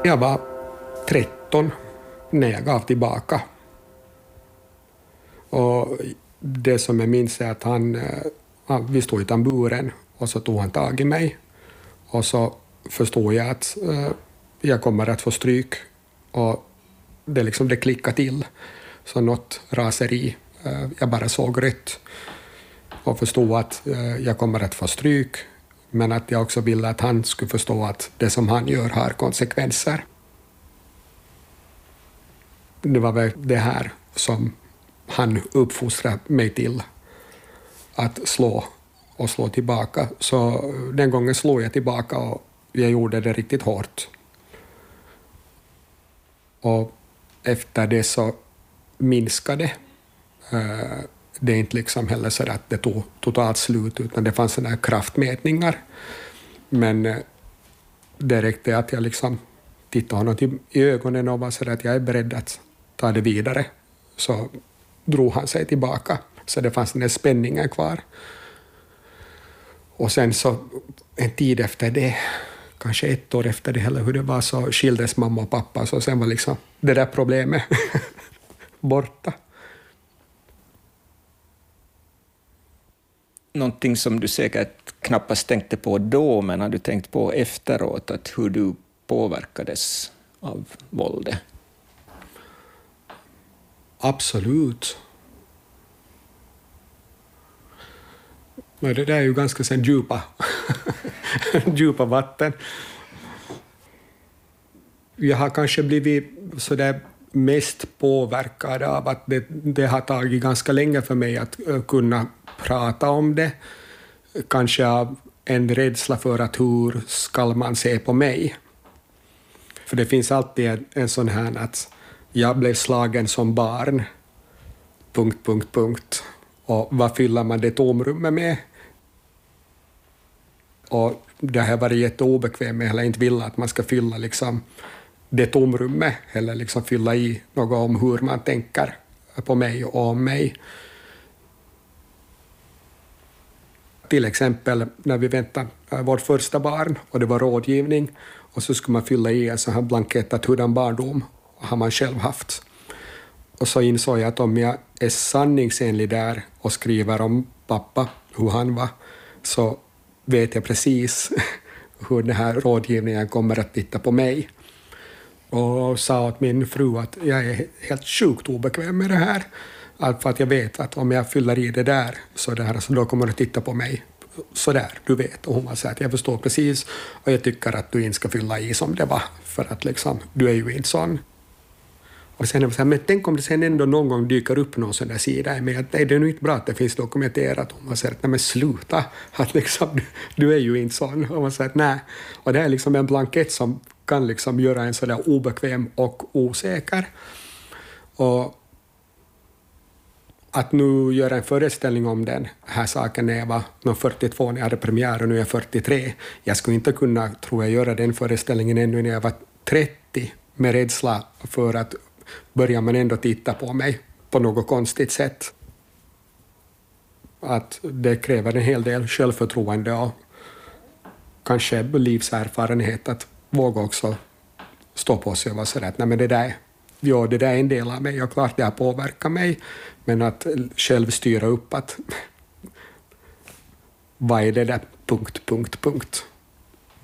Jag var 13 när jag gav tillbaka. Och det som jag minns är att vi stod i tamburen och så tog han tag i mig. Och så förstod jag att jag kommer att få stryk. Och det klickade till. Så något raseri. Jag bara såg rött. Och förstod att jag kommer att få stryk. Men att jag också ville att han skulle förstå att det som han gör har konsekvenser. Det var väl det här som han uppfostrade mig till. Att slå och slå tillbaka. Så den gången slog jag tillbaka och jag gjorde det riktigt hårt. Och efter det så minskade det är inte heller så att det tog totalt slut, utan det fanns sådana här kraftmätningar. Men det räckte att jag tittade honom i ögonen och var så att jag är beredd att ta det vidare. Så drog han sig tillbaka. Så det fanns den här spänningen kvar. Och sen så en tid efter det, kanske 1 år efter det eller hur det var, så skildes mamma och pappa. Så sen var det där problemet borta. Någonting som du säkert knappast tänkte på då, men har du tänkt på efteråt, att hur du påverkades av våldet? Absolut. Men det där är ju ganska sen djupa vatten. Jag har kanske blivit så där mest påverkad av att det har tagit ganska länge för mig att kunna prata om det. Kanske av en rädsla för att hur ska man se på mig. För det finns alltid en sån här att jag blev slagen som barn. ... Och vad fyller man det tomrummet med? Och det har varit jätteobekvämt med, eller inte vill att man ska fylla det tomrummet, eller fylla i något om hur man tänker på mig och om mig. Till exempel när vi väntade vårt första barn och det var rådgivning, och så skulle man fylla i en sån här blankett att hurdan barndom har man själv haft. Och så insåg jag att om jag är sanningsenlig där och skriver om pappa, hur han var, så vet jag precis hur den här rådgivningen kommer att titta på mig. Och sa åt min fru att jag är helt sjukt obekväm med det här. För att jag vet att om jag fyller i det där, så då kommer att titta på mig så där, du vet. Och hon var så att jag förstår precis, och jag tycker att du inte ska fylla i som det var, för att du är ju inte sån. Och sen var så här, men tänk om det sen ändå någon gång dyker upp någon sån där sida. Men att, nej, det är nog inte bra att det finns dokumenterat. Och man säger att nej, men sluta, att du är ju inte sån. Och man säger att nej. Och det är en blankett som kan göra en sådär obekväm och osäker. Och att nu göra en föreställning om den här saken när jag var 42, när jag hade premiär, och nu är jag 43. Jag skulle inte kunna, tror jag, göra den föreställningen ännu när jag var 30, med rädsla för att börjar man ändå titta på mig på något konstigt sätt. Att det kräver en hel del självförtroende och kanske livserfarenhet att våga också stå på sig och vara sådär att nej, men det där är en del av mig, och klart det har påverkat mig, men att själv styra upp att vad är det där ...